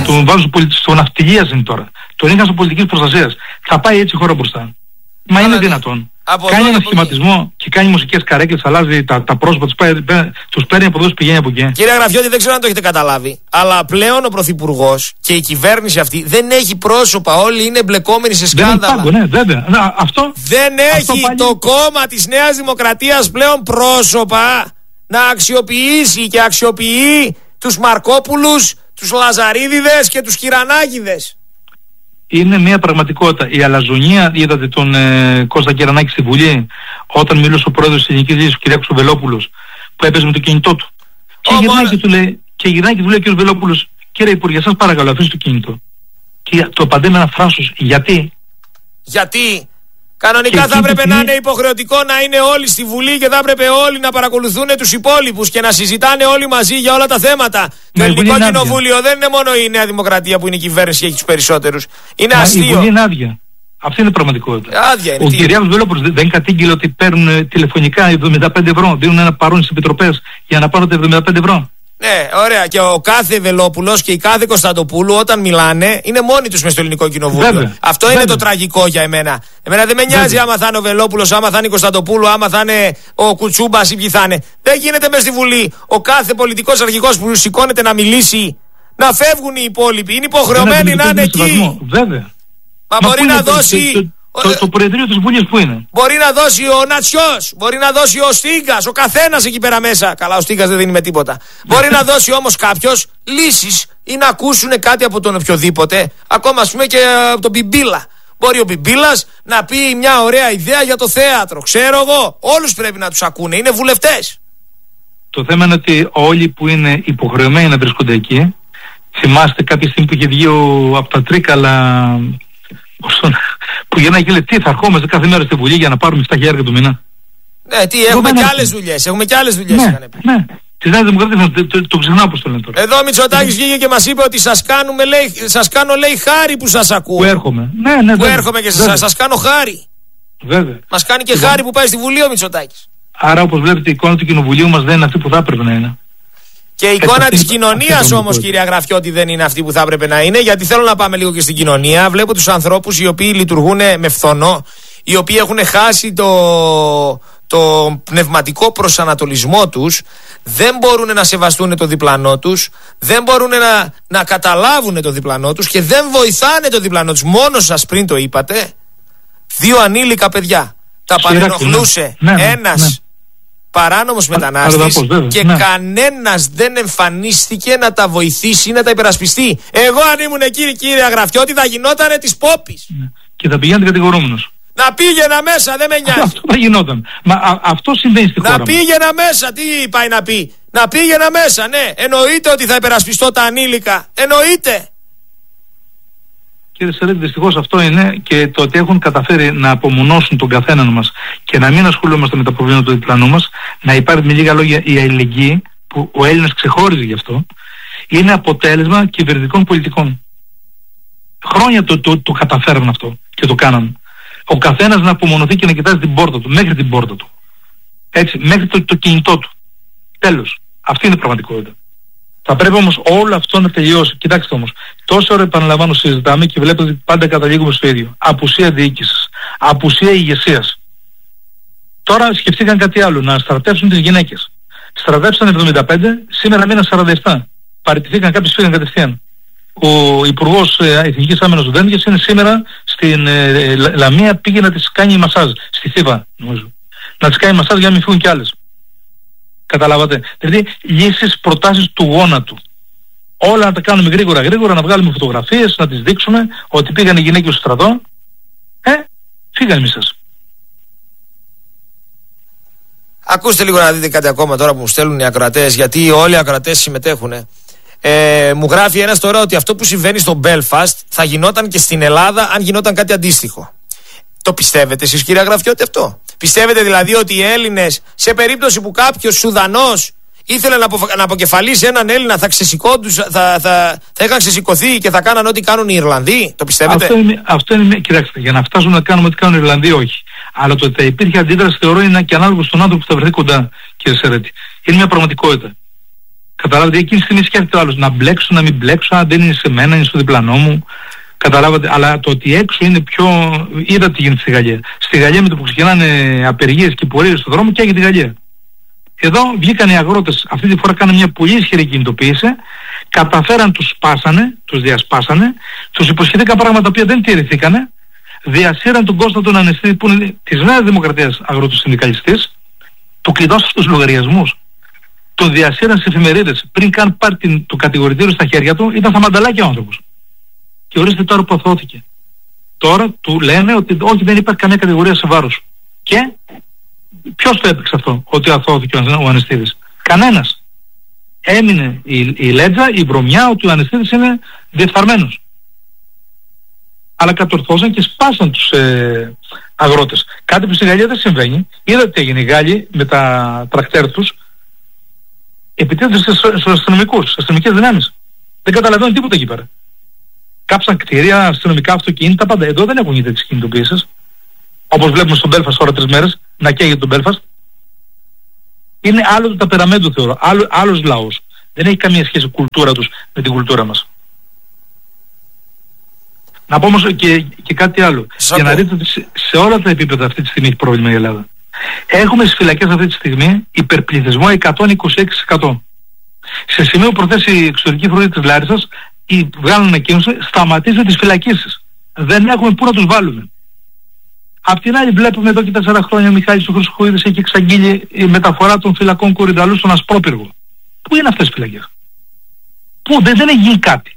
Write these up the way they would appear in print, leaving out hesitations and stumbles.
Τον βάζουν στο ναυτιλίας είναι τώρα. Τον είχαν στο πολιτικής προστασίας. Θα πάει έτσι η χώρα μπροστά. Μα είναι δυνατόν. Κάνει ένα σχηματισμό και κάνει μουσικές καρέκλες, αλλάζει τα πρόσωπα, τους παίρνει από εδώ, τους πηγαίνει από εκεί. Κύριε Γραφιώτη, δεν ξέρω αν το έχετε καταλάβει, αλλά πλέον ο Πρωθυπουργός και η κυβέρνηση αυτή δεν έχει πρόσωπα. Όλοι είναι εμπλεκόμενοι σε σκάνδαλα. Ναι, βέβαια. Δεν έχει το κόμμα της Νέας Δημοκρατίας πλέον πρόσωπα να αξιοποιήσει και αξιοποιεί τους Μαρκόπουλους, τους Λαζαρίδηδες και τους Κυρανάκηδες. Είναι μια πραγματικότητα. Η αλαζονία, είδατε τον Κώστα Κυρανάκη στη Βουλή, όταν μιλούσε ο πρόεδρος της Ελληνικής Λύσης, ο κ. Βελόπουλος, που έπαιζε με το κινητό του. Και γυρνάει και του λέει ο κ. Βελόπουλος, κύριε Υπουργέ, σας παρακαλώ, αφήστε το κινητό. Και το απαντάει με ένα φράσος. Γιατί? Κανονικά θα έπρεπε να είναι υποχρεωτικό να είναι όλοι στη Βουλή και θα έπρεπε όλοι να παρακολουθούν τους υπόλοιπους και να συζητάνε όλοι μαζί για όλα τα θέματα. Το Ελληνικό Κοινοβούλιο δεν είναι μόνο η Νέα Δημοκρατία που είναι η κυβέρνηση και έχει τους περισσότερους. Είναι αστείο. Η Βουλή είναι άδεια. Αυτή είναι η πραγματικότητα. Άδεια είναι. Ο κ. Βελόπουλος δεν κατήγγειλε ότι παίρνουν τηλεφωνικά 75 ευρώ. Δίνουν ένα παρόν στις επιτροπές για να πάρουν τα 75 ευρώ. Ναι, ωραία. Και ο κάθε Βελόπουλος και η κάθε Κωνσταντοπούλου όταν μιλάνε είναι μόνοι τους μες στο Ελληνικό Κοινοβούλιο. Βέβαια. Αυτό είναι το τραγικό για εμένα. Εμένα δεν με νοιάζει άμα θα είναι ο Βελόπουλος, άμα θα είναι η Κωνσταντοπούλου, άμα θα είναι ο Κουτσούμπας ή ποιοι θα είναι. Δεν γίνεται μες στη Βουλή ο κάθε πολιτικός αρχηγός που σηκώνεται να μιλήσει να φεύγουν οι υπόλοιποι. Είναι υποχρεωμένοι να είναι εκεί. Βέβαια. Μα μπορεί να δώσει. Το Προεδρείο της Βουλής που είναι. Μπορεί να δώσει ο Νατσιός, μπορεί να δώσει ο Στίγκας, ο καθένας εκεί πέρα μέσα. Καλά, ο Στίγκας δεν δίνει με τίποτα. Μπορεί να δώσει όμως κάποιος λύσεις ή να ακούσουν κάτι από τον οποιοδήποτε, ακόμα ας πούμε και από τον Μπιμπίλα. Μπορεί ο Μπιμπίλας να πει μια ωραία ιδέα για το θέατρο. Ξέρω εγώ, όλους πρέπει να τους ακούνε, είναι βουλευτές. Το θέμα είναι ότι όλοι που είναι υποχρεωμένοι να βρίσκονται εκεί, θυμάστε κάποια στιγμή που είχε βγει από τα Τρίκαλα. Που γυρνάει και λέει τι θα ερχόμαστε κάθε μέρα στη Βουλή για να πάρουμε 7.000 το μήνα. Ναι, τι έχουμε και άλλες δουλειές. Έχουμε και άλλες δουλειές. Ναι. Τη Νέα Δημοκρατία το ξεχνάω πως το λένε τώρα. Εδώ ο Μητσοτάκης βγήκε και μας είπε ότι σας κάνω λέει χάρη που σας ακούω. Που έρχομαι. Ναι, που έρχομαι και σας κάνω χάρη. Βέβαια. Μας κάνει και χάρη που πάει στη Βουλή ο Μητσοτάκης. Άρα όπως βλέπετε η εικόνα του Κοινοβουλίου μας δεν είναι αυτή που θα έπρεπε να είναι. Και η εικόνα της κοινωνίας όμως, κυρία Γραφιώτη, δεν είναι αυτή που θα έπρεπε να είναι, γιατί θέλω να πάμε λίγο και στην κοινωνία. Βλέπω τους ανθρώπους οι οποίοι λειτουργούν με φθονό, οι οποίοι έχουν χάσει το πνευματικό προσανατολισμό τους, δεν μπορούν να σεβαστούν το διπλανό τους, δεν μπορούν να καταλάβουν το διπλανό τους και δεν βοηθάνε το διπλανό τους. Μόνο σας πριν το είπατε, 2 ανήλικα παιδιά. Τα παρενοχλούσε ένας παράνομος μετανάστης και κανένας δεν εμφανίστηκε να τα βοηθήσει, να τα υπερασπιστεί. Εγώ αν ήμουν εκεί, κύριε Αγραφιώτη, θα γινότανε της πόπης. Και θα πηγαίνετε κατηγορούμενος. Να πήγαινα μέσα, δεν με νοιάζει. Αυτό θα γινόταν. Μα αυτό συμβαίνει στη χώρα. Να πήγαινα μέσα, τι πάει να πει. Να πήγαινα μέσα, ναι. Εννοείται ότι θα υπερασπιστώ τα ανήλικα. Εννοείται. Κύριε Σερέτη, δυστυχώς αυτό είναι, και το ότι έχουν καταφέρει να απομονώσουν τον καθέναν μας και να μην ασχολούμαστε με τα προβλήματα του διπλανού μας, να υπάρχει με λίγα λόγια η αλληλεγγύη, που ο Έλληνας ξεχώριζε γι' αυτό, είναι αποτέλεσμα κυβερνητικών πολιτικών. Χρόνια το καταφέραν αυτό και το κάναν. Ο καθένας να απομονωθεί και να κοιτάζει την πόρτα του, μέχρι την πόρτα του. Έτσι, μέχρι το κινητό του. Τέλος. Αυτή είναι η πραγματικότητα. Θα πρέπει όμως όλο αυτό να τελειώσει. Κοιτάξτε όμως, τόσο ώρα επαναλαμβάνω συζητάμε και βλέπετε ότι πάντα καταλήγουμε στο ίδιο. Απουσία διοίκησης, απουσία ηγεσίας. Τώρα σκεφτήκαν κάτι άλλο, να στρατεύσουν τις γυναίκες. Στρατεύσαν 75, σήμερα μείναν 47. Παραιτηθήκαν κάποιοι, φύγαν κατευθείαν. Ο Υπουργός Εθνικής Άμυνας του Δένδιας είναι σήμερα στην Λαμία, πήγε να τις κάνει μασάζ, στη Θήβα νομίζω. Να τις κάνει μασάζ για να μην φύγουν κι άλλες. Καταλάβατε. Δηλαδή λύσεις, προτάσεις του γόνατου. Όλα να τα κάνουμε γρήγορα, να βγάλουμε φωτογραφίες, να τις δείξουμε ότι πήγαν οι γυναίκες στο στρατό. Φύγανε εμείς σας. Ακούστε λίγο να δείτε κάτι ακόμα τώρα που μου στέλνουν οι ακροατές, γιατί όλοι οι ακροατές συμμετέχουν. Μου γράφει ένας τώρα ότι αυτό που συμβαίνει στο Belfast θα γινόταν και στην Ελλάδα αν γινόταν κάτι αντίστοιχο. Το πιστεύετε εσείς, κύριε Γραφιώτη, αυτό? Πιστεύετε δηλαδή ότι οι Έλληνες, σε περίπτωση που κάποιος Σουδανός ήθελε να αποκεφαλίσει έναν Έλληνα, θα είχαν ξεσηκωθεί και θα κάναν ό,τι κάνουν οι Ιρλανδοί? Το πιστεύετε? Αυτό είναι, κοιτάξτε, για να φτάσουμε να κάνουμε ό,τι κάνουν οι Ιρλανδοί, όχι. Αλλά το ότι θα υπήρχε αντίδραση, θεωρώ, είναι και ανάλογο στον άνθρωπο που θα βρεθεί κοντά, κύριε Σερέτη. Είναι μια πραγματικότητα. Καταλάβατε, εκείνη τη στιγμή σκέφτεται ο άλλος να μπλέξω, να μην μπλέξω, αν δεν είναι σε μένα, είναι στο διπλανό μου. Καταλάβατε, αλλά το ότι έξω είναι πιο. Είδα τι γίνεται στη Γαλλία. Στη Γαλλία με το που ξεκινάνε απεργίες και πορείες στον δρόμο και έγινε τη Γαλλία. Εδώ βγήκαν οι αγρότες, αυτή τη φορά κάνανε μια πολύ ισχυρή κινητοποίηση, καταφέραν, τους σπάσανε, τους διασπάσανε, τους υποσχεθήκαν πράγματα τα οποία δεν τηρηθήκανε, διασύραν τον Κώστα τον Ανεστίδη που είναι της Νέας Δημοκρατίας αγρότος συνδικαλιστής, του κλειδώσαν στους λογαριασμούς, τον διασύραν σε εφημερίδες, πριν καν πάρει το κατηγορητήριο στα χέρια του, ήταν στα μανταλάκια ο άνθρωπος. Και ορίστε τώρα που αθώθηκε. Τώρα του λένε ότι όχι, δεν υπάρχει καμία κατηγορία σε βάρος. Και ποιος το έπαιξε αυτό, ότι αθώθηκε ο Ανεστίδης? Κανένας. Έμεινε η λέτζα, η βρωμιά ότι ο Ανεστίδης είναι διεφθαρμένος. Αλλά κατορθώσαν και σπάσαν τους αγρότες. Κάτι που στη Γαλλία δεν συμβαίνει. Είδατε τι έγινε? Οι Γάλλοι με τα τρακτέρ τους επιτίθενται στους αστυνομικούς, στις αστυνομικές δυνάμεις. Δεν καταλαβαίνουν τίποτα εκεί πέρα. Κάψαν κτίρια, αστυνομικά αυτοκίνητα, πάντα. Εδώ δεν έχουν γίνει τέτοιες κινητοποιήσεις. Όπως βλέπουμε στον Μπέλφαστ τώρα 3 μέρες να καίγεται τον Μπέλφαστ. Είναι άλλο το ταπεραμέντο, θεωρώ. Άλλος λαός. Δεν έχει καμία σχέση η κουλτούρα τους με την κουλτούρα μας. Να πω όμως και κάτι άλλο. Για να δείτε ότι σε όλα τα επίπεδα αυτή τη στιγμή έχει πρόβλημα η Ελλάδα. Έχουμε στις φυλακές αυτή τη στιγμή υπερπληθυσμό 126%. Σε σημείο που προτέσει η εξωτερική φρουρή της Λάρισσας, βγάλουν ανακοίνωση, σταματήστε τις φυλακίσεις. Δεν έχουμε πού να τους βάλουμε. Απ' την άλλη βλέπουμε εδώ και 4 χρόνια ο Μιχάλης του Χρυσοχοίδης έχει εξαγγείλει η μεταφορά των φυλακών Κορυδαλού στον Ασπρόπυργο. Πού είναι αυτές οι φυλακές? Πού? Δεν έχει γίνει κάτι.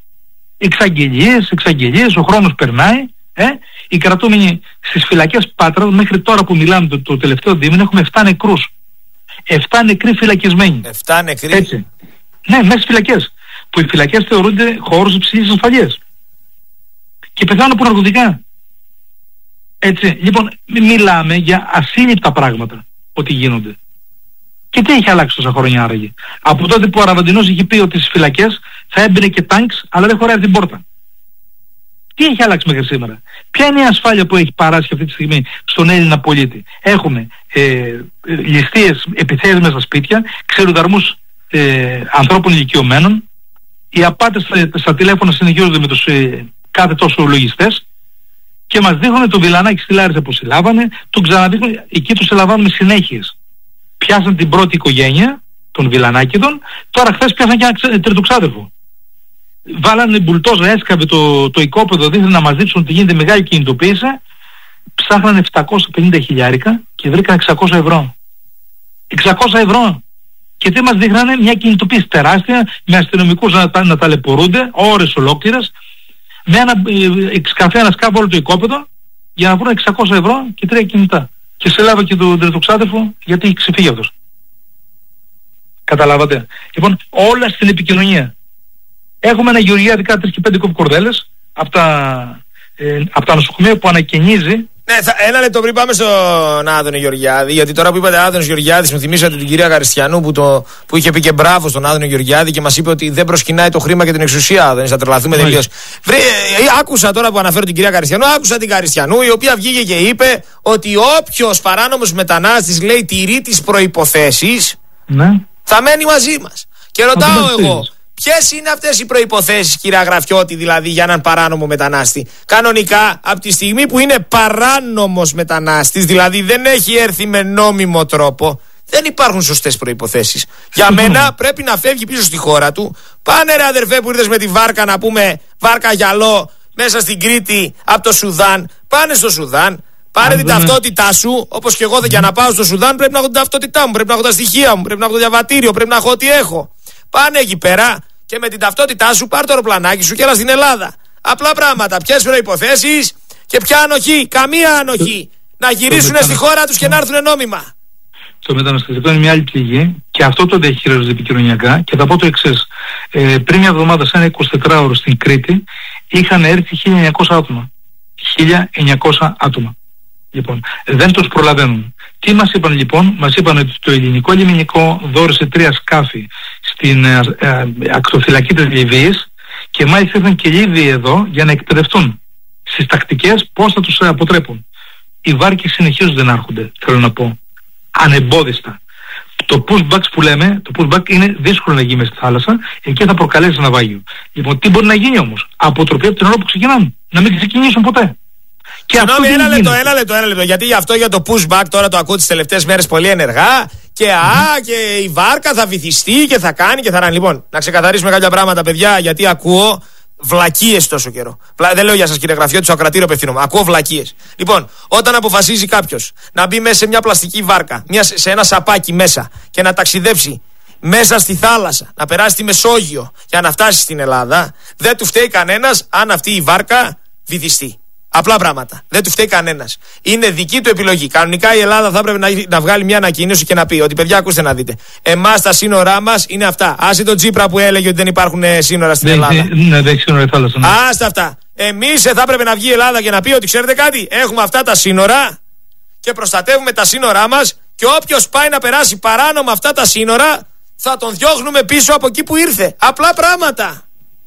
Εξαγγελίες, ο χρόνος περνάει. Οι κρατούμενοι στις φυλακές Πάτρας, μέχρι τώρα που μιλάμε το τελευταίο διήμηνο, έχουμε 7 νεκρούς. 7 νεκροί φυλακισμένοι. 7 νεκροί. Έτσι. Ναι, μέσα στις φυλακές. Που οι φυλακές θεωρούνται χώρους υψηλής ασφαλείας. Και πεθάνουν από ναρκωτικά. Έτσι. Λοιπόν, μιλάμε για ασύλληπτα πράγματα ότι γίνονται. Και τι έχει αλλάξει τόσα χρόνια άραγε? Από τότε που ο Αραβαντινός είχε πει ότι στις φυλακές θα έμπαινε και τάγκς, αλλά δεν χωράει την πόρτα. Τι έχει αλλάξει μέχρι σήμερα? Ποια είναι η ασφάλεια που έχει παράσχει αυτή τη στιγμή στον Έλληνα πολίτη? Έχουμε ληστείες, επιθέσεις μέσα στα σπίτια, ξερουδαρμούς ανθρώπων ηλικιωμένων, οι απάτες στα τηλέφωνα συνεχίζονται με τους κάθε τόσο λογιστές και μας δείχνουν το Βιλανάκι στη Λάρισα που συλλάβανε, τον ξαναδείχνουν, εκεί τους συλλαμβάνουν με συνέχειες. Πιάσαν την πρώτη οικογένεια των Βιλανάκηδων, τώρα χθες πιάσαν και ένα τριτοξάδερφο. Βάλανε μπουλτόζα, έσκαβε το οικόπεδο, δείχνουν να μας δείξουν ότι γίνεται μεγάλη κινητοποίηση, ψάχνανε 750 χιλιάρικα και βρήκαν 600 ευρώ. 600 ευρώ! Και τι μας δείχνανε? Μια κινητοποίηση τεράστια, με αστυνομικούς να ταλαιπωρούνται ώρες ολόκληρες, με ένα σκαφέ να σκάβει όλο το οικόπεδο για να βρουν 600 ευρώ και 3 κινητά. Και σε έλαβε και τον τριτοξάδερφο γιατί έχει ξεφύγει αυτός. Καταλάβατε? Λοιπόν, όλα στην επικοινωνία. Έχουμε ένα γεωργιάδικα 3 και 5 κορδέλες από τα νοσοκομεία που ανακαινίζει. Ναι, ένα λεπτό πριν πάμε στον Άδωνη Γεωργιάδη, γιατί τώρα που είπατε Άδωνης Γεωργιάδης, μου θυμήσατε την κυρία Καριστιανού που είχε πει και μπράβο στον Άδωνη Γεωργιάδη και μας είπε ότι δεν προσκυνάει το χρήμα και την εξουσία. Άδωνης, θα τρελαθούμε τελείως. Άκουσα τώρα που αναφέρω την κυρία Καριστιανού, άκουσα την Καριστιανού, η οποία βγήκε και είπε ότι όποιος παράνομος μετανάστης, λέει, τηρεί τις προϋποθέσεις, ναι, θα μένει μαζί μας. Και ρωτάω εγώ, ποιες είναι αυτές οι προϋποθέσεις, κυρία Γραφιώτη, δηλαδή για έναν παράνομο μετανάστη? Κανονικά, από τη στιγμή που είναι παράνομος μετανάστης, δηλαδή δεν έχει έρθει με νόμιμο τρόπο, δεν υπάρχουν σωστές προϋποθέσεις. Για μένα πρέπει να φεύγει πίσω στη χώρα του. Πάνε ρε αδερφέ που ήρθες με τη βάρκα, να πούμε βάρκα γυαλό, μέσα στην Κρήτη από το Σουδάν. Πάνε στο Σουδάν. Πάρε την ταυτότητά σου, όπως και εγώ για να πάω στο Σουδάν πρέπει να έχω την ταυτότητά μου, πρέπει να έχω τα στοιχεία μου, πρέπει να έχω το διαβατήριο, πρέπει να έχω ό,τι έχω. Πάνε εκεί πέρα και με την ταυτότητά σου πάρ' το αεροπλανάκι σου και έλα στην Ελλάδα. Απλά πράγματα. Ποιες προϋποθέσεις και ποια ανοχή? Καμία ανοχή. Να γυρίσουν στη χώρα τους και να έρθουν νόμιμα. Το μεταναστευτικό είναι μια άλλη πληγή και αυτό το διαχειρίζονται επικοινωνιακά. Και θα πω το εξής. Πριν μια εβδομάδα, σε ένα 24ωρο στην Κρήτη, είχαν έρθει 1.900 άτομα. 1.900 άτομα. Λοιπόν, δεν τους προλαβαίνουν. Τι μας είπαν λοιπόν? Μας είπαν ότι το ελληνικό λιμενικό δώρισε 3 σκάφη στην ακτοφυλακή της Λιβύης και μάλιστα ήρθαν και Λίβοι εδώ για να εκπαιδευτούν στις τακτικές πώς θα τους αποτρέπουν. Οι βάρκες συνεχίζονται να έρχονται, θέλω να πω, ανεμπόδιστα. Το pushback που λέμε, το pushback είναι δύσκολο να γίνει μέσα στη θάλασσα, εκεί θα προκαλέσει ναυάγιο. Λοιπόν, τι μπορεί να γίνει όμως? Αποτροπή από την ώρα που ξεκινάμε. Να μην ξεκινήσουν ποτέ. Συγγνώμη, ένα λεπτό. Γιατί γι' αυτό για το pushback τώρα το ακούω τις τελευταίες μέρες πολύ ενεργά. Και και η βάρκα θα βυθιστεί και θα κάνει και θα ράνει. Λοιπόν, να ξεκαθαρίσουμε κάποια πράγματα, παιδιά, γιατί ακούω βλακίες τόσο καιρό. Δεν λέω για σας, κύριε Γραφιώτη, στο ακροατήριο απευθύνομαι. Ακούω βλακίες. Λοιπόν, όταν αποφασίζει κάποιος να μπει μέσα σε μια πλαστική βάρκα, σε ένα σαπάκι μέσα και να ταξιδέψει μέσα στη θάλασσα, να περάσει τη Μεσόγειο για να φτάσει στην Ελλάδα, δεν του φταίει κανένας αν αυτή η βάρκα βυθιστεί. Απλά πράγματα. Δεν του φταίει κανένας. Είναι δική του επιλογή. Κανονικά η Ελλάδα θα έπρεπε να βγάλει μια ανακοίνωση και να πει ότι, παιδιά, ακούστε να δείτε. Εμάς τα σύνορά μας είναι αυτά. Άσε τον Τσίπρα που έλεγε ότι δεν υπάρχουν σύνορα στην Ελλάδα. Ναι, δεν έχει σύνορα η θάλασσα. Ναι. Άστα αυτά. Εμείς θα έπρεπε να βγει η Ελλάδα και να πει ότι, ξέρετε κάτι, έχουμε αυτά τα σύνορα και προστατεύουμε τα σύνορά μας. Και όποιος πάει να περάσει παράνομα αυτά τα σύνορα, θα τον διώχνουμε πίσω από εκεί που ήρθε. Απλά πράγματα.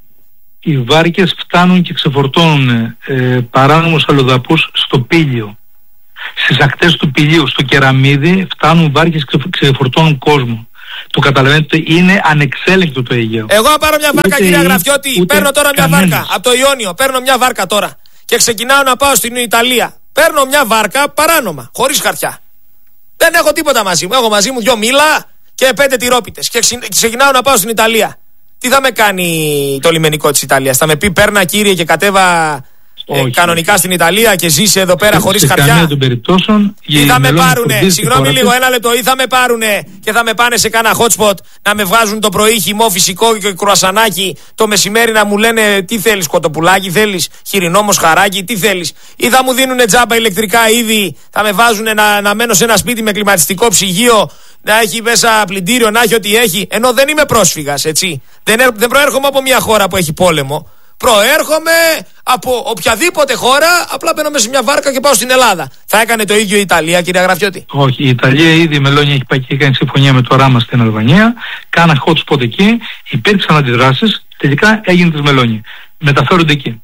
Οι βάρκες φτάνουν και ξεφορτώνουν παράνομους αλλοδαπούς στο Πήλιο. Στις ακτές του Πηλίου, στο Κεραμίδι, φτάνουν βάρκες και ξεφορτώνουν κόσμο. Το καταλαβαίνετε, είναι ανεξέλεγκτο το Αιγαίο. Εγώ θα πάρω μια βάρκα, κύριε Γραφιώτη. Παίρνω τώρα μια βάρκα από το Ιόνιο. Παίρνω μια βάρκα τώρα και ξεκινάω να πάω στην Ιταλία. Παίρνω μια βάρκα παράνομα, χωρίς χαρτιά. Δεν έχω τίποτα μαζί μου. Έχω μαζί μου 2 μήλα και 5 τυρόπιτες. Και ξεκινάω να πάω στην Ιταλία. Τι θα με κάνει το λιμενικό της Ιταλίας? Θα με πει, παίρνα, κύριε, και κατέβα κανονικά στην Ιταλία και ζήσε εδώ πέρα χωρίς χαρτιά? Ή θα με πάρουνε, συγγνώμη λίγο, ένα λεπτό, ή θα με πάρουνε και θα με πάνε σε κάνα hotspot να με βγάζουν το πρωί χυμό φυσικό και κρουασανάκι, το μεσημέρι να μου λένε τι θέλεις, κοτοπουλάκι θέλεις, χοιρινόμος χαράκι, τι θέλεις? Ή θα μου δίνουνε τζάμπα ηλεκτρικά είδη, θα με βάζουν να μένω σε ένα σπίτι με κλιματιστικό ψυγείο, να έχει μέσα πλυντήριο, να έχει ό,τι έχει, ενώ δεν είμαι πρόσφυγας, έτσι. Δεν προέρχομαι από μια χώρα που έχει πόλεμο. Προέρχομαι από οποιαδήποτε χώρα, απλά μπαίνω μέσα σε μια βάρκα και πάω στην Ελλάδα. Θα έκανε το ίδιο η Ιταλία, κύριε Γραφιώτη? Όχι, η Ιταλία ήδη η Μελώνη έχει πάει και έκανε συμφωνία με το Ράμα στην Αλβανία. Κάνα hot spot εκεί, υπήρξαν αντιδράσεις, τελικά έγινε τη Μελώνη. Μεταφέρονται εκεί.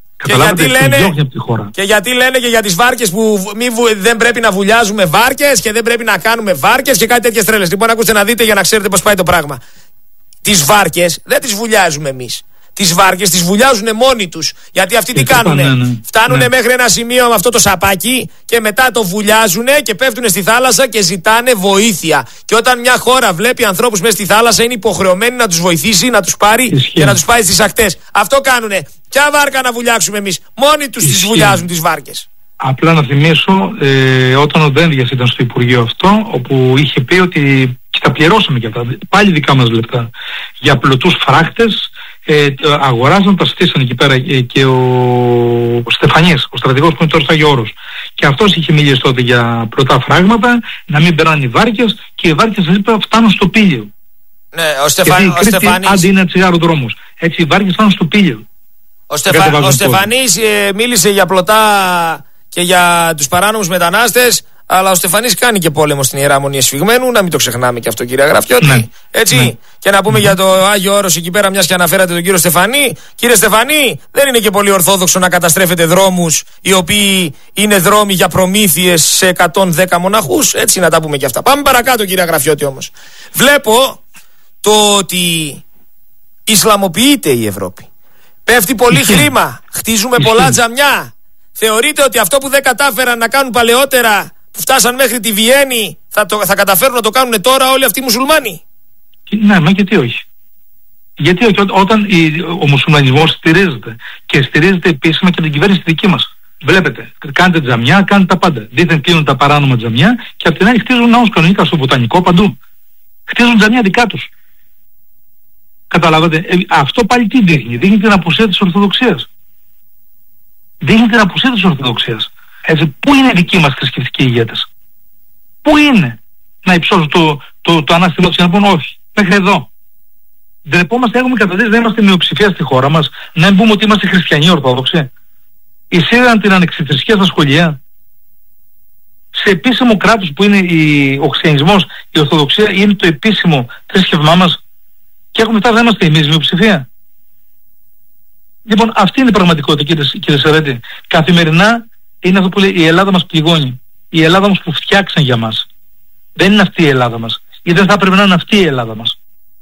Και γιατί λένε και για τις βάρκες που δεν πρέπει να βουλιάζουμε βάρκες και δεν πρέπει να κάνουμε βάρκες και κάτι τέτοιες τρέλες. Λοιπόν, ακούστε να δείτε για να ξέρετε πώς πάει το πράγμα. Τις βάρκες δεν τις βουλιάζουμε εμείς. Τις βάρκες τις βουλιάζουν μόνοι τους. Γιατί αυτοί τι κάνουνε? Φτάνουνε μέχρι ένα σημείο με αυτό το σαπάκι και μετά το βουλιάζουνε και πέφτουνε στη θάλασσα και ζητάνε βοήθεια. Και όταν μια χώρα βλέπει ανθρώπους μέσα στη θάλασσα, είναι υποχρεωμένη να τους βοηθήσει, να τους πάρει και να τους πάει στις ακτές. Αυτό κάνουνε. Ποια βάρκα να βουλιάξουμε εμείς? Μόνοι τους τις βουλιάζουν τις βάρκες. Απλά να θυμίσω, όταν ο Δένδιας ήταν στο Υπουργείο αυτό, όπου είχε πει ότι και τα πληρώσαμε και αυτά, πάλι δικά μας λεφτά, για πλωτούς φράκτες, αγοράζαν, τα στήσαν εκεί πέρα και ο Στεφανής, ο στρατηγός που είναι τώρα στο Άγιο Όρος. Και αυτός είχε μιλήσει τότε για πλωτά φράγματα, να μην περνάνε οι βάρκες, και οι βάρκες φτάνουν στο Πήλιο. Ναι, ο Στεφανής. Άντε είναι τσιγαροδρόμους. Έτσι οι βάρκες φτάνουν στο Πήλιο. Ο Στεφανής μίλησε για πλωτά και για τους παράνομους μετανάστες, αλλά ο Στεφανής κάνει και πόλεμο στην Ιερά Μονή Εσφυγμένου, να μην το ξεχνάμε και αυτό, κύριε Γραφιώτη. Ναι. Έτσι. Ναι. Και να πούμε για το Άγιο Όρος εκεί πέρα, μιας και αναφέρατε τον κύριο Στεφανή. Κύριε Στεφανή, δεν είναι και πολύ ορθόδοξο να καταστρέφετε δρόμους οι οποίοι είναι δρόμοι για προμήθειες σε 110 μοναχούς. Έτσι, να τα πούμε και αυτά. Πάμε παρακάτω, κύριε Γραφιώτη, όμως. Βλέπω το ότι ισλαμοποιείται η Ευρώπη. Πέφτει πολύ χρήμα. Χτίζουμε πολλά τζαμιά. Θεωρείτε ότι αυτό που δεν κατάφεραν να κάνουν παλαιότερα, που φτάσαν μέχρι τη Βιέννη, θα καταφέρουν να το κάνουν τώρα όλοι αυτοί οι μουσουλμάνοι? Ναι, μα γιατί όχι? Γιατί όχι, όταν ο μουσουλμανισμός στηρίζεται και στηρίζεται επίσημα και από την κυβέρνηση δική μας. Βλέπετε, κάνετε τζαμιά, κάνετε τα πάντα. Δίθεν κλείνουν τα παράνομα τζαμιά και απ' την άλλη χτίζουν ναούς κανονικά στο Βοτανικό, παντού. Χτίζουν τζαμιά δικά τους. Καταλάβατε, αυτό πάλι τι δείχνει? Δείχνει την απουσία της Ορθοδοξίας. Δείχνει την απουσία της Ορθοδοξίας. Έτσι, πού είναι οι δικοί μας θρησκευτικοί ηγέτες? Πού είναι να υψώσουν το ανάστημά τους και να πούν όχι, μέχρι εδώ? Δεν επόμαστε, έχουμε καταδείξει, δεν είμαστε μειοψηφία στη χώρα μας, να πούμε ότι είμαστε χριστιανοί Ορθόδοξοι? Εισήγαν την ανεξιθρησκεία στα σχολεία. Σε επίσημο κράτος που είναι ο χριστιανισμός, η Ορθοδοξία είναι το επίσημο θρησκευμά μας, και έχουμε φτάσει να είμαστε εμείς μειοψηφία. Λοιπόν, αυτή είναι η πραγματικότητα, κύριε Σερέτη. Καθημερινά είναι αυτό που λέει: η Ελλάδα μας πληγώνει. Η Ελλάδα μας που φτιάξαν για μας. Δεν είναι αυτή η Ελλάδα μας. ή δεν θα πρέπει να είναι αυτή η Ελλάδα μας?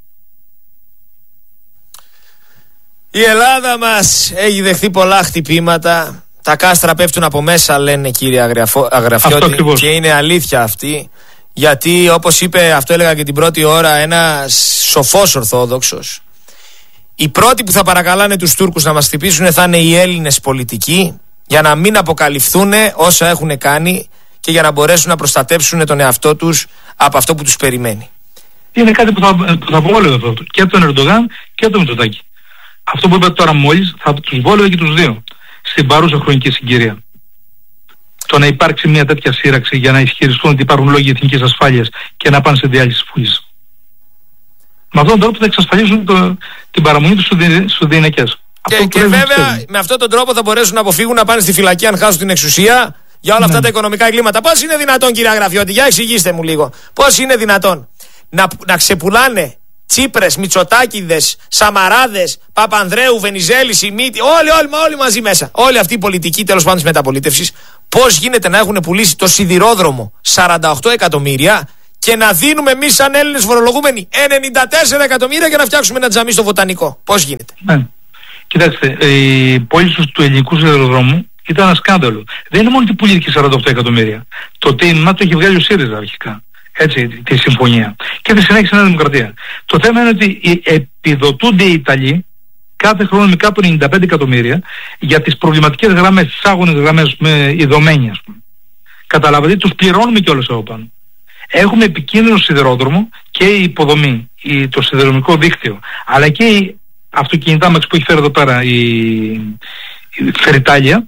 Η Ελλάδα μας έχει δεχθεί πολλά χτυπήματα. Τα κάστρα πέφτουν από μέσα, λένε, κύριε Αγραφιώτη, και είναι αλήθεια αυτή. Γιατί, όπως είπε, αυτό έλεγα και την πρώτη ώρα, ένας σοφός Ορθόδοξος, οι πρώτοι που θα παρακαλάνε τους Τούρκους να μας χτυπήσουν θα είναι οι Έλληνες πολιτικοί, για να μην αποκαλυφθούν όσα έχουν κάνει και για να μπορέσουν να προστατέψουν τον εαυτό τους από αυτό που τους περιμένει. Είναι κάτι που θα βόλευε αυτό, και από τον Ερντογάν και από τον Μητσοτάκη. Αυτό που είπατε τώρα μόλις θα τους βόλευε και τους δύο στην παρούσα χρονική συγκυρία. Το να υπάρξει μια τέτοια σύραξη για να ισχυριστούν ότι υπάρχουν λόγοι εθνικής ασφάλειας και να πάνε σε διάλυση της Βουλής. Με αυτόν τον τρόπο θα εξασφαλίσουν την παραμονή τους στους διενεκές. Και βέβαια με αυτόν τον τρόπο θα μπορέσουν να αποφύγουν να πάνε στη φυλακή αν χάσουν την εξουσία για όλα αυτά τα οικονομικά εγκλήματα. Πώς είναι δυνατόν, κύριε Αγραφιώτη, για εξηγήστε μου λίγο, πώς είναι δυνατόν να ξεπουλάνε Τσίπρες, Μητσοτάκηδες, Σαμαράδες, Παπανδρέου, Βενιζέλη, Σιμίτη, όλοι μαζί μέσα. Όλοι αυτοί οι πολιτικοί, τέλος πάντων της μεταπολίτευσης, πώς γίνεται να έχουν πουλήσει το σιδηρόδρομο 48 εκατομμύρια και να δίνουμε εμείς σαν Έλληνες φορολογούμενοι 94 εκατομμύρια για να φτιάξουμε ένα τζαμί στο Βοτανικό? Πώς γίνεται? Ναι. Κοιτάξτε, η πώληση του ελληνικού σιδηροδρόμου ήταν ένα σκάνδαλο. Δεν είναι μόνο ότι πουλήθηκε 48 εκατομμύρια. Το τίμημα το έχει βγάλει ο ΣΥΡΙΖΑ αρχικά. Έτσι, τη συμφωνία. Και τη συνέχισε η Νέα Δημοκρατία. Το θέμα είναι ότι επιδοτούνται οι Ιταλοί κάθε χρόνο με κάπου 95 εκατομμύρια για τις προβληματικές γραμμές, τις άγονες γραμμές με ειδωμένοι, ας πούμε. Καταλαβαίνετε, τους πληρώνουμε κιόλας από πάνω. Έχουμε επικίνδυνο σιδηρόδρομο και η υποδομή, το σιδηροδρομικό δίκτυο, αλλά και η αυτοκινητά μας που έχει φέρει εδώ πέρα η Φεριτάλια,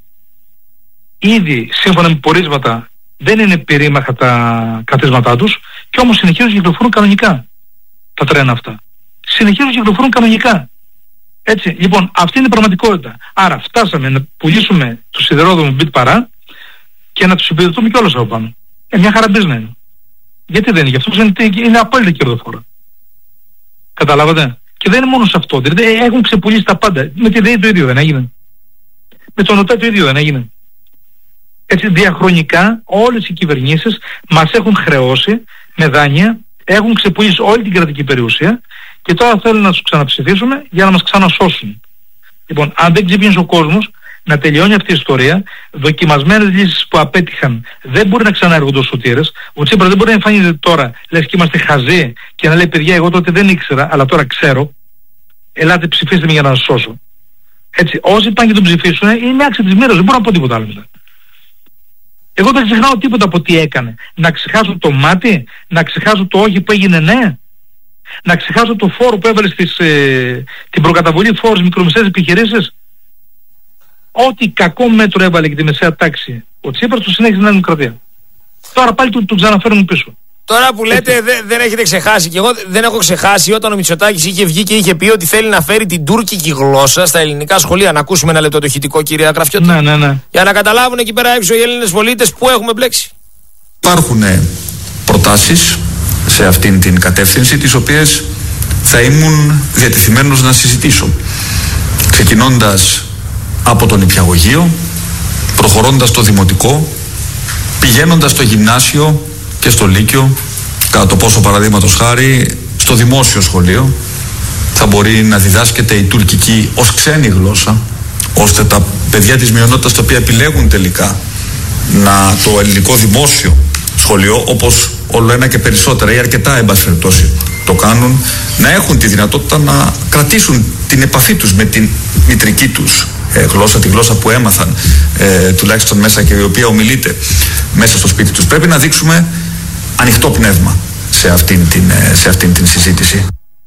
ήδη σύμφωνα με πορίσματα δεν είναι περίμαχα τα καθίσματά τους, και όμως συνεχίζουν και κυκλοφορούν κανονικά τα τρένα αυτά. Συνεχίζουν και κυκλοφορούν κανονικά. Έτσι, λοιπόν, αυτή είναι η πραγματικότητα. Άρα φτάσαμε να πουλήσουμε το σιδηρόδρομο μπιτ παρά και να τους επιδοτούμε κιόλας από πάνω. Μια χαρά business είναι. Γιατί δεν είναι? Γι' αυτό είναι απόλυτα κερδοφόρα. Καταλάβατε? Και δεν είναι μόνο σε αυτό. Δηλαδή έχουν ξεπουλήσει τα πάντα. Με τη ΔΕΗ το ίδιο δεν έγινε? Με τον ΟΤΑ το ίδιο δεν έγινε? Έτσι, διαχρονικά όλες οι κυβερνήσεις μας έχουν χρεώσει με δάνεια, έχουν ξεπουλήσει όλη την κρατική περιουσία και τώρα θέλουν να τους ξαναψηφίσουμε για να μας ξανασώσουν. Λοιπόν, αν δεν ξυπνήσει ο κόσμος να τελειώνει αυτή η ιστορία, δοκιμασμένες λύσεις που απέτυχαν δεν μπορεί να ξαναέρχονται ως σωτήρες. Ο Τσίπρας δεν μπορεί να εμφανίζεται τώρα, λες και είμαστε χαζοί, και να λέει, παιδιά, εγώ τότε δεν ήξερα, αλλά τώρα ξέρω. Ελάτε, ψηφίστε με για να σας σώσω. Έτσι, όσοι πάνε και τον ψηφίσουν, είναι άξιο της μοίρας, δεν μπορώ να πω τίποτα άλλο μετά. Εγώ δεν ξεχνάω τίποτα από τι έκανε. Να ξεχάσω το μάτι, να ξεχάσω το όχι που έγινε ναι, να ξεχάσω το φόρο που έβαλε την προκαταβολή φόρου στις μικρομεσαίες επιχειρήσεις. Ό,τι κακό μέτρο έβαλε και τη μεσαία τάξη ο Τσίπρας, το συνέχισε η Νέα Δημοκρατία. Τώρα πάλι τον ξαναφέρνουν πίσω. Τώρα που λέτε δεν έχετε ξεχάσει, και εγώ δεν έχω ξεχάσει όταν ο Μητσοτάκης είχε βγει και είχε πει ότι θέλει να φέρει την τουρκική γλώσσα στα ελληνικά σχολεία. Να ακούσουμε ένα λεπτό το ηχητικό, κύριε Αγραφιώτη. Ναι. Για να καταλάβουν εκεί πέρα έξω οι Έλληνες πολίτες που έχουμε μπλέξει. Υπάρχουν προτάσεις σε αυτήν την κατεύθυνση, τις οποίες θα ήμουν διατεθειμένος να συζητήσω. Ξεκινώντας από τον νηπιαγωγείο, προχωρώντας στο δημοτικό, πηγαίνοντας στο γυμνάσιο και στο λύκειο, κατά το πόσο παραδείγματος χάρη στο δημόσιο σχολείο θα μπορεί να διδάσκεται η τουρκική ως ξένη γλώσσα, ώστε τα παιδιά της μειονότητας τα οποία επιλέγουν τελικά το ελληνικό δημόσιο σχολείο, όπως όλο ένα και περισσότερα ή αρκετά εν πάση περιπτώσει το κάνουν, να έχουν τη δυνατότητα να κρατήσουν την επαφή τους με την μητρική τους γλώσσα, τη γλώσσα που έμαθαν τουλάχιστον μέσα και η οποία ομιλείται μέσα στο σπίτι τους. Πρέπει να δείξουμε ανοιχτό πνεύμα σε αυτήν την συζήτηση.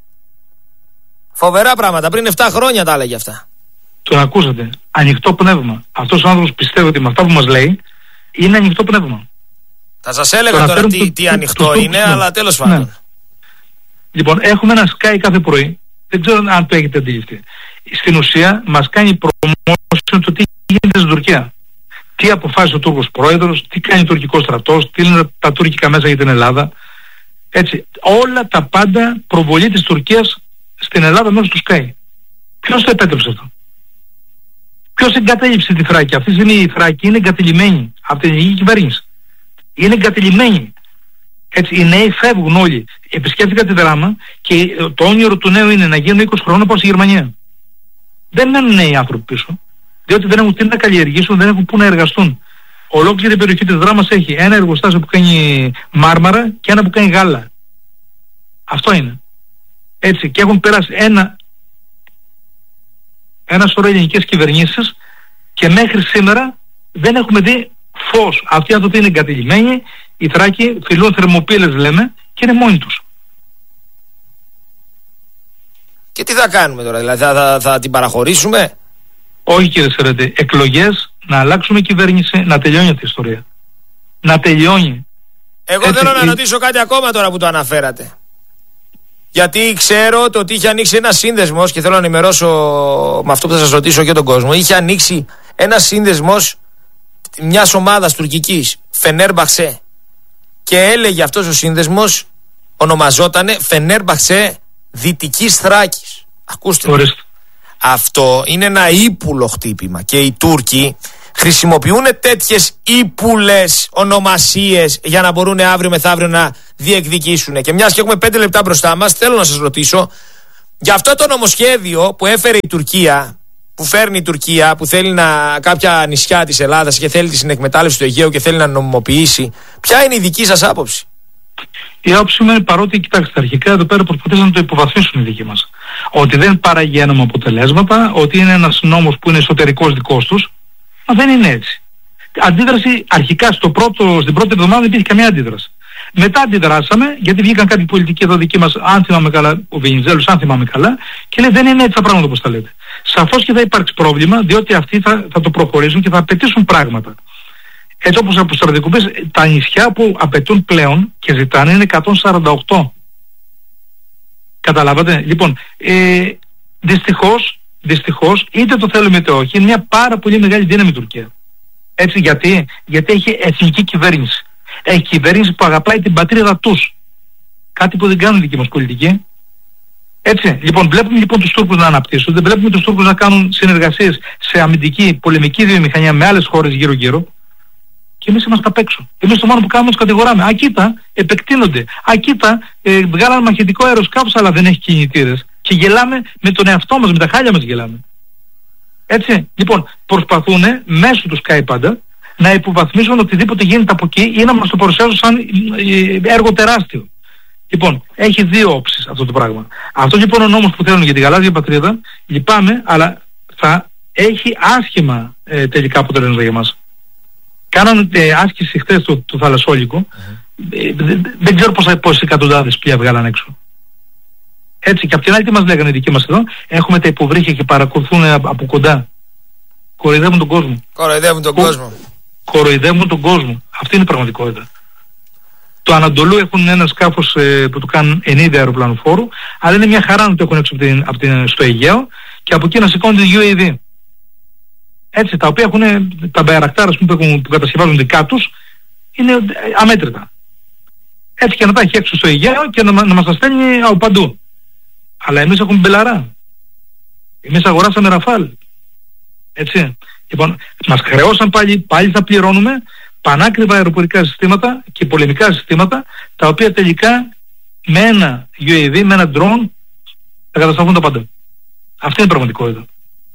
Φοβερά πράγματα. Πριν 7 χρόνια τα έλεγε αυτά. Τον ακούσατε? Ανοιχτό πνεύμα. Αυτός ο άνθρωπος πιστεύει ότι με αυτά που μας λέει είναι ανοιχτό πνεύμα. Θα σας έλεγα τώρα τι ανοιχτό είναι, αλλά τέλος πάντων. Ναι. Λοιπόν, έχουμε ένα Sky κάθε πρωί. Δεν ξέρω αν το έχετε αντιληφθεί. Στην ουσία μας κάνει promotion το τι γίνεται στην Τουρκία. Τι αποφάσισε ο Τούρκος πρόεδρος, τι κάνει ο τουρκικός στρατός, τι λένε τα τουρκικά μέσα για την Ελλάδα. Έτσι, όλα τα πάντα προβολή της Τουρκίας στην Ελλάδα μέσω του Sky. Ποιος το επέτρεψε αυτό? Ποιος εγκατέλειψε τη Θράκη? Αυτή τη στιγμή η Θράκη είναι εγκατελειμμένη από την ελληνική κυβέρνηση. Είναι εγκατελειμμένη. Έτσι, οι νέοι φεύγουν όλοι. Επισκέφθηκα τη Δράμα και το όνειρο του νέου είναι να γίνουν 20 χρόνια πάω στη Γερμανία. Δεν μένουν νέοι άνθρωποι πίσω, διότι δεν έχουν τι να καλλιεργήσουν, δεν έχουν πού να εργαστούν. Ολόκληρη η περιοχή της Δράμας έχει ένα εργοστάσιο που κάνει μάρμαρα και ένα που κάνει γάλα. Αυτό είναι. Έτσι, και έχουν περάσει ένα σωρό ελληνικές κυβερνήσεις και μέχρι σήμερα δεν έχουμε δει φως. Αυτοί οι άνθρωποι είναι εγκατελειμμένοι, οι Θράκοι φιλούν θερμοπύλες λέμε και είναι μόνοι τους. Και τι θα κάνουμε τώρα, δηλαδή θα την παραχωρήσουμε? Όχι κύριε Σερέτη, εκλογές, να αλλάξουμε κυβέρνηση, να τελειώνει αυτή η ιστορία. Να τελειώνει. Εγώ θέλω να ρωτήσω κάτι ακόμα τώρα που το αναφέρατε. Γιατί ξέρω το ότι είχε ανοίξει ένα σύνδεσμος και θέλω να ενημερώσω με αυτό που θα σας ρωτήσω και τον κόσμο. Είχε ανοίξει ένα σύνδεσμος μιας ομάδας τουρκικής, Φενέρμπαχσε. Και έλεγε αυτός ο σύνδεσμος, ονομαζότανε Φενέρμπαχσε Δυτικής Θράκης. Ακούστε. Αυτό είναι ένα ύπουλο χτύπημα και οι Τούρκοι χρησιμοποιούν τέτοιες ύπουλες ονομασίες για να μπορούν αύριο μεθαύριο να διεκδικήσουν. Και μιας και έχουμε 5 λεπτά μπροστά μας, θέλω να σας ρωτήσω για αυτό το νομοσχέδιο που έφερε η Τουρκία, που φέρνει η Τουρκία, που θέλει κάποια νησιά της Ελλάδας και θέλει τη συνεκμετάλλευση του Αιγαίου και θέλει να νομιμοποιήσει. Ποια είναι η δική σας άποψη? Η άποψη μου είναι, παρότι κοιτάξτε, αρχικά εδώ πέρα προσπαθήσαν να το υποβαθμίσουν οι δικοί μας. Ότι δεν παραγγέλνουμε αποτελέσματα, ότι είναι ένας νόμος που είναι εσωτερικός δικός τους. Μα δεν είναι έτσι. Αντίδραση αρχικά στην πρώτη εβδομάδα δεν υπήρχε καμία αντίδραση. Μετά αντιδράσαμε, γιατί βγήκαν κάποιοι πολιτικοί εδώ δικοί μας, αν θυμάμαι καλά, ο Βενιζέλος, αν θυμάμαι καλά, και λέει δεν είναι έτσι τα πράγματα όπως τα λέτε. Σαφώς και θα υπάρξει πρόβλημα, διότι αυτοί θα το προχωρήσουν και θα απαιτήσουν πράγματα. Έτσι όπως από στρατικουπές, τα νησιά που απαιτούν πλέον και ζητάνε είναι 148. Καταλάβατε. Λοιπόν, δυστυχώς, είτε το θέλουμε είτε όχι, είναι μια πάρα πολύ μεγάλη δύναμη η Τουρκία. Έτσι, γιατί έχει εθνική κυβέρνηση. Έχει κυβέρνηση που αγαπάει την πατρίδα τους. Κάτι που δεν κάνουν δικοί μας πολιτικοί. Έτσι, λοιπόν, βλέπουμε λοιπόν τους Τούρκους να αναπτύσσονται, βλέπουμε τους Τούρκους να κάνουν συνεργασίες σε αμυντική, πολεμική βιομηχανία με άλλες χώρες γύρω-γύρω. Και εμείς είμαστε απ' έξω. Εμείς το μόνο που κάνουμε τους κατηγοράμε. Ακίτα, επεκτείνονται. Ακίτα, βγάλαν μαχητικό αεροσκάφος αλλά δεν έχει κινητήρες. Και γελάμε με τον εαυτό μας, με τα χάλια μας γελάμε. Έτσι, λοιπόν, προσπαθούν μέσω του Sky πάντα να υποβαθμίσουν οτιδήποτε γίνεται από εκεί ή να μας το παρουσιάσουν σαν έργο τεράστιο. Λοιπόν, έχει δύο όψεις αυτό το πράγμα. Αυτό λοιπόν ο νόμος που θέλουν για τη γαλάζια πατρίδα, λυπάμαι, αλλά θα έχει άσχημα τελικά αποτελέσματα για μας. Κάνανε άσκηση χθες του θαλασσόλικου. Δεν ξέρω πόσες εκατοντάδες πλοία βγάλαν έξω. Έτσι, και απ' την άλλη τι μας λέγανε οι δικοί μας εδώ, έχουμε τα υποβρύχια και παρακολουθούν από κοντά. Κοροϊδεύουν τον κόσμο. Κοροϊδεύουν τον κόσμο. Αυτή είναι η πραγματικότητα. Το Ανατολού έχουν ένα σκάφος που το κάνουν ενίδια αεροπλανοφόρου, αλλά είναι μια χαρά να το έχουν έξω στο Αιγαίο και από εκεί να σηκώνονται UAV. Έτσι, τα οποία έχουν τα μπαϊρακτάρες που κατασκευάζουν δικά τους, είναι αμέτρητα. Έτσι και να τα έχει έξω στο Αιγαίο και να μας τα στέλνει από παντού. Αλλά εμείς έχουμε μπελαρά. Εμείς αγοράσαμε Ραφάλ. Έτσι. Λοιπόν, μας χρεώσαν πάλι θα πληρώνουμε πανάκριβα αεροπορικά συστήματα και πολεμικά συστήματα, τα οποία τελικά με ένα UAV, με ένα drone θα κατασταθούν τα πάντα. Αυτή είναι η πραγματικότητα.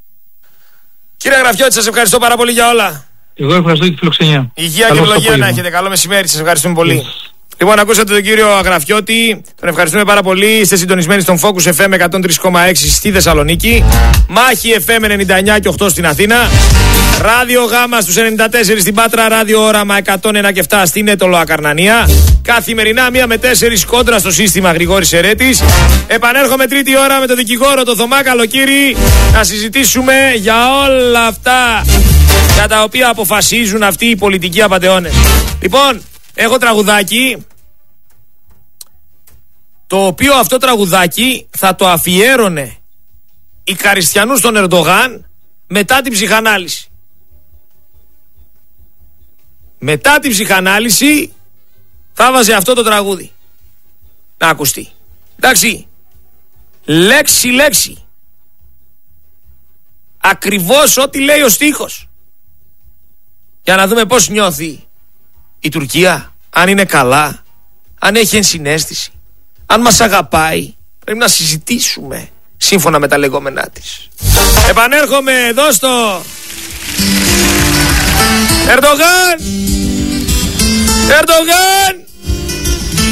Κύριε Γραφιώτη, σας ευχαριστώ πάρα πολύ για όλα. Εγώ ευχαριστώ για τη φιλοξενία. Υγεία και ευλογία να έχετε. Καλό μεσημέρι. Σας ευχαριστούμε πολύ. Λοιπόν, ακούσατε τον κύριο Αγραφιώτη. Τον ευχαριστούμε πάρα πολύ. Είστε συντονισμένοι στον Focus FM 103,6 στη Θεσσαλονίκη. Μάχη FM 99 και 8 στην Αθήνα. Ράδιο Γάμα στους 94 στην Πάτρα. Ράδιο Όραμα 101 και 7 στην Έτολο Ακαρνανία. Καθημερινά 1 με 4 κόντρα στο σύστημα Γρηγόρης Ερέτης. Επανέρχομαι τρίτη ώρα με τον δικηγόρο το Θωμά Καλοκύρη να συζητήσουμε για όλα αυτά για τα οποία αποφασίζουν αυτοί οι πολιτικοί απατεώνες. Λοιπόν, έχω τραγουδάκι, το οποίο αυτό τραγουδάκι θα το αφιέρωνε οι Καριστιανούς στον Ερντογάν μετά την ψυχανάλυση. Μετά την ψυχανάλυση θα βάζει αυτό το τραγούδι να ακουστεί. Εντάξει, λέξη ακριβώς ό,τι λέει ο στίχος, για να δούμε πώς νιώθει η Τουρκία, αν είναι καλά, αν έχει ενσυναίσθηση, αν μας αγαπάει. Πρέπει να συζητήσουμε σύμφωνα με τα λεγόμενά της. Επανέρχομαι εδώ στο Ερντογάν!